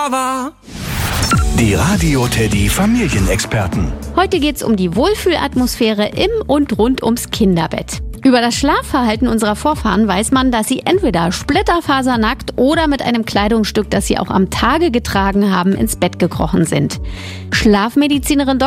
war. Die Radio Teddy Familienexperten. Heute geht's um die Wohlfühlatmosphäre im und rund ums Kinderbett. Über das Schlafverhalten unserer Vorfahren weiß man, dass sie entweder splitterfasernackt oder mit einem Kleidungsstück, das sie auch am Tage getragen haben, ins Bett gekrochen sind. Schlafmedizinerin